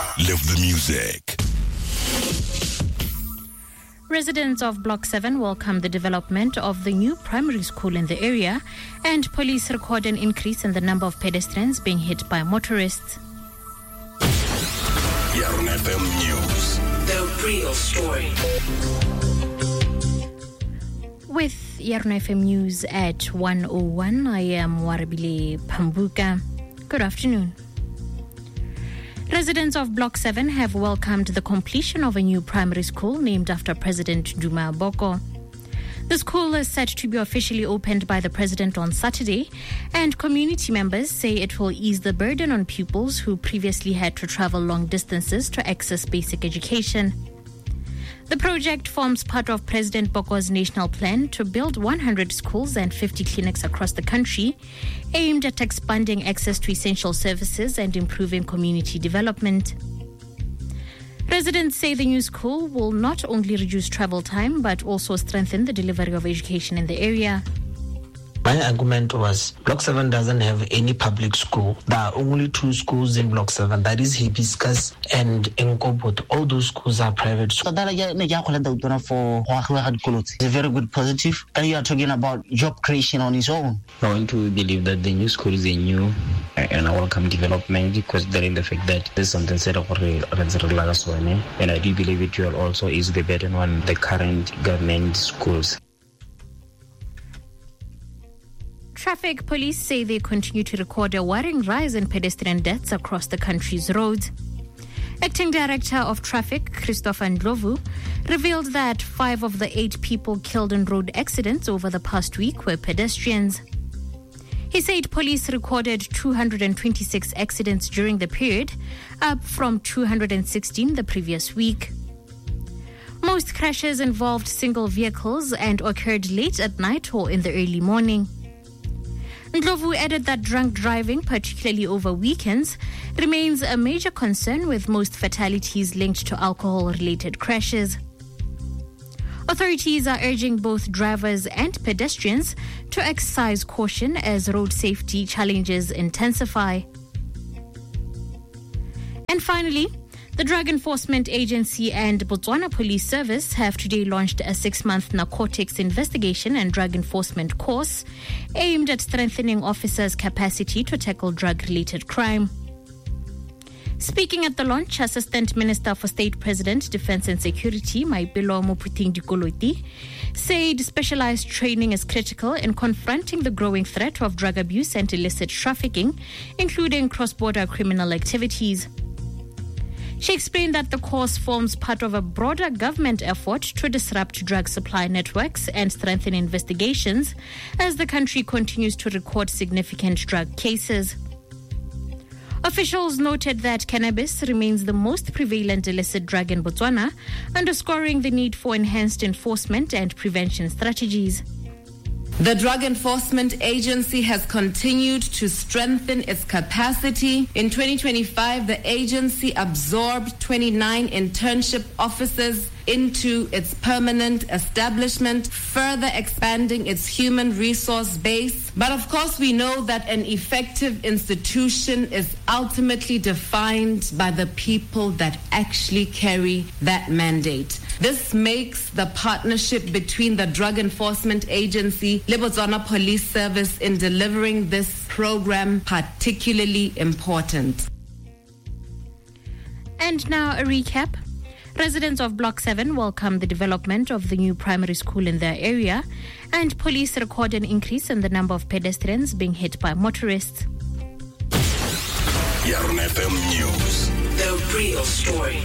Live the music. Residents of Block 7 welcome the development of the new primary school in the area, and police record an increase in the number of pedestrians being hit by motorists. Yarn FM News. The real story. With Yarn FM News at 1:01, I am Warabile Pambuka. Good afternoon. Residents of Block 7 have welcomed the completion of a new primary school named after President Duma Boko. The school is set to be officially opened by the president on Saturday, and community members say it will ease the burden on pupils who previously had to travel long distances to access basic education. The project forms part of President Boko's national plan to build 100 schools and 50 clinics across the country, aimed at expanding access to essential services and improving community development. Residents say the new school will not only reduce travel time, but also strengthen the delivery of education in the area. My argument was Block 7 doesn't have any public school. There are only two schools in Block 7. That is Hibiscus and Nkobot. All those schools are private schools. It's a very good positive. And you are talking about job creation on its own. I want to believe that the new school is a new and a welcome development, considering the fact that there's something set up for and I do believe it will also ease the burden on the current government schools. Traffic police say they continue to record a worrying rise in pedestrian deaths across the country's roads. Acting Director of Traffic, Christopher Ndlovu, revealed that 5 of the 8 people killed in road accidents over the past week were pedestrians. He said police recorded 226 accidents during the period, up from 216 the previous week. Most crashes involved single vehicles and occurred late at night or in the early morning. Ndlovu added that drunk driving, particularly over weekends, remains a major concern, with most fatalities linked to alcohol-related crashes. Authorities are urging both drivers and pedestrians to exercise caution as road safety challenges intensify. And finally, the Drug Enforcement Agency and Botswana Police Service have today launched a 6-month narcotics investigation and drug enforcement course aimed at strengthening officers' capacity to tackle drug-related crime. Speaking at the launch, Assistant Minister for State President, Defense and Security, Maipelo Moputing Dikoloti, said specialized training is critical in confronting the growing threat of drug abuse and illicit trafficking, including cross-border criminal activities. She explained that the course forms part of a broader government effort to disrupt drug supply networks and strengthen investigations as the country continues to record significant drug cases. Officials noted that cannabis remains the most prevalent illicit drug in Botswana, underscoring the need for enhanced enforcement and prevention strategies. The Drug Enforcement Agency has continued to strengthen its capacity. In 2025, the agency absorbed 29 internship officers into its permanent establishment, further expanding its human resource base. But of course, we know that an effective institution is ultimately defined by the people that actually carry that mandate. This makes the partnership between the Drug Enforcement Agency, the Botswana Police Service in delivering this program particularly important. And now a recap. Residents of Block 7 welcome the development of the new primary school in their area, and police record an increase in the number of pedestrians being hit by motorists. Yarn FM News. The real story.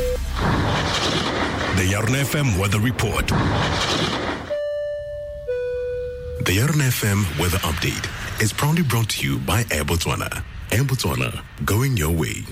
The Yarn FM Weather Report. The Yarn FM Weather Update is proudly brought to you by Air Botswana. Air Botswana, going your way.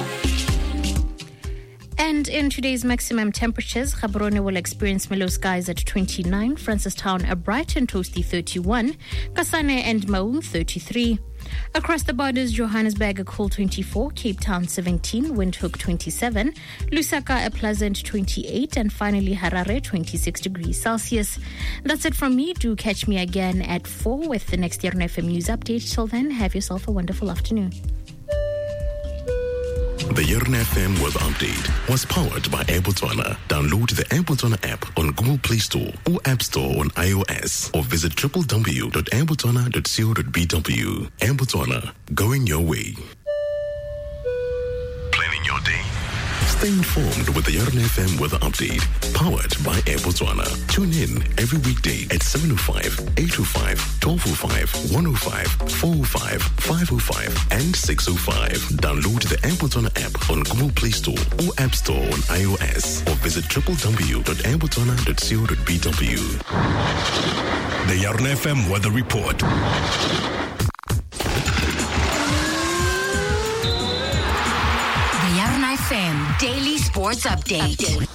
And in today's maximum temperatures, Gaborone will experience mellow skies at 29, Francistown a bright and toasty 31, Kasane and Maun 33. Across the borders, Johannesburg a cool 24, Cape Town 17, Windhoek 27, Lusaka a pleasant 28, and finally Harare 26 degrees Celsius. That's it from me. Do catch me again at 4 with the next Yarn FM News update. Till then, have yourself a wonderful afternoon. The Yarn FM Weather Update was powered by Air Botswana. Download the Air Botswana app on Google Play Store or App Store on iOS, or visit www.airbotswana.co.bw. Air Botswana, going your way. Planning your day? Stay informed with the Yarn FM Weather Update, powered by Air Botswana. Tune in every weekday at 7:05, 8:05, 12:05, 1:05, 4:05, 5:05, and 6:05. Download the Air Botswana app on Google Play Store or App Store on iOS, or visit www.airbotswana.co.bw. The Yarn FM Weather Report. FM Daily Sports Update.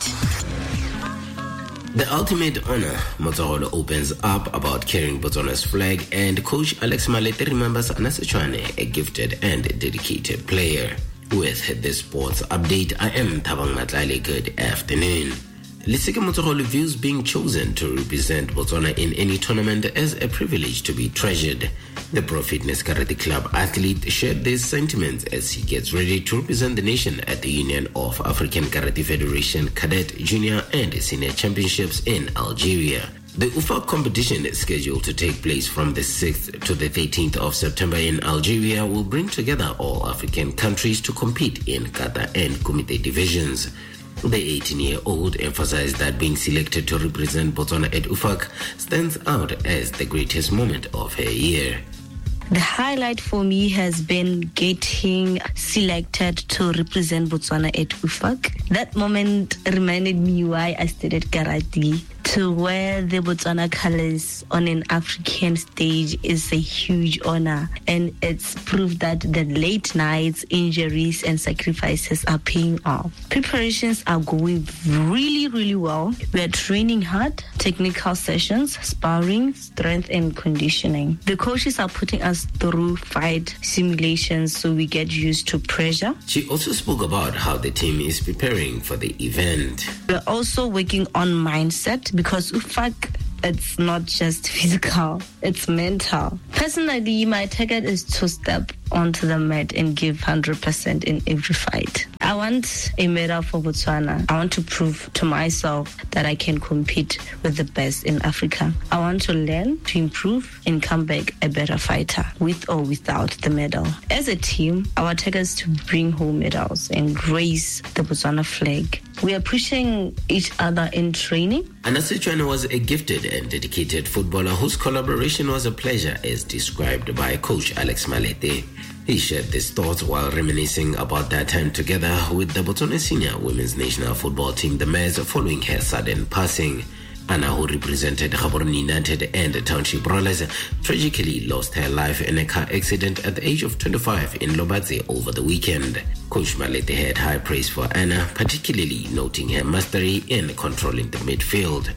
The ultimate honor, Motsogolo opens up about carrying Botswana's flag, and coach Alex Malete remembers Anase Chwane, a gifted and dedicated player. With this sports update, I am Thabang Matlale. Good afternoon. Leseke Motsogolo views being chosen to represent Botswana in any tournament as a privilege to be treasured. The Pro Fitness Karate Club athlete shared these sentiments as he gets ready to represent the nation at the Union of African Karate Federation Cadet, Junior and Senior Championships in Algeria. The UFA competition, scheduled to take place from the 6th to the 13th of September in Algeria, will bring together all African countries to compete in Kata and Kumite divisions. The 18-year-old emphasized that being selected to represent Botswana at UFAC stands out as the greatest moment of her year. The highlight for me has been getting selected to represent Botswana at UFAC. That moment reminded me why I studied karate. To wear the Botswana colors on an African stage is a huge honor, and it's proof that the late nights, injuries, and sacrifices are paying off. Preparations are going really, really well. We are training hard, technical sessions, sparring, strength, and conditioning. The coaches are putting us through fight simulations so we get used to pressure. She also spoke about how the team is preparing for the event. We're also working on mindset, because UFAC, it's not just physical, it's mental. Personally, my target is to step onto the mat and give 100% in every fight. I want a medal for Botswana. I want to prove to myself that I can compete with the best in Africa. I want to learn, to improve, and come back a better fighter, with or without the medal. As a team, our target is to bring home medals and raise the Botswana flag. We are pushing each other in training. Anase Chwane was a gifted and dedicated footballer whose collaboration was a pleasure, as described by coach Alex Malete. He shared these thoughts while reminiscing about their time together with the Botswana senior women's national football team, the Maize, following her sudden passing. Anna, who represented Gaborone United and Township Rollers, tragically lost her life in a car accident at the age of 25 in Lobatse over the weekend. Coach Malete had high praise for Anna, particularly noting her mastery in controlling the midfield.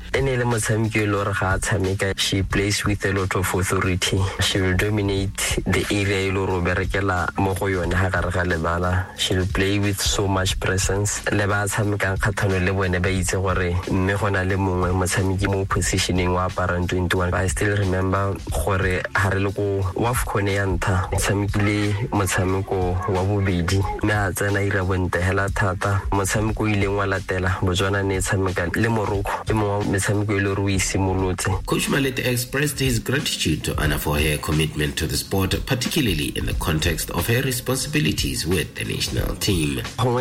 She plays with a lot of authority. She will dominate the area. She will play with so much presence. Positioning I still remember tsena ira bonte hela thata motshameko ile ngwa latela Botswana ne tshameka le Morocco ke mo metshameko ile re isimolotse. Coach Malete expressed his gratitude to Anna for her commitment to the sport, particularly in the context of her responsibilities with the national team.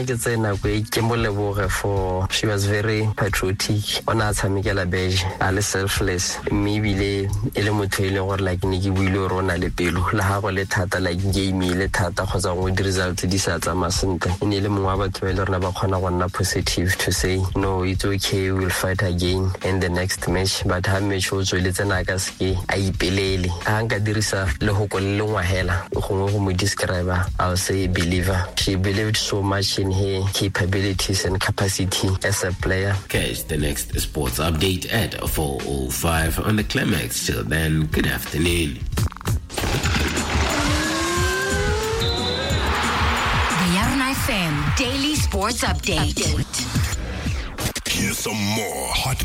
She was very patriotic. Ona tshamekela beige, ale selfless. Maybe le ele motho ile gore like ne ke buile rona le pelo la ha go le thata like game ile thata kgotsa go di result di sa tsa masente. Ne le mongwa batho ba le rona ba khona go nna positive to say no, it's okay, we'll fight again in the next match, but ha match o tswele tsena ka ske a ipelele a nka dirisa le go le ngwa hela go mo describe. I'll say believer. She believed so much in her capabilities and capacity as a player. Catch the next sports update at 4:05 on the Climax. Till then, good afternoon. The Yarn FM Daily Sports Update. Here's some more hot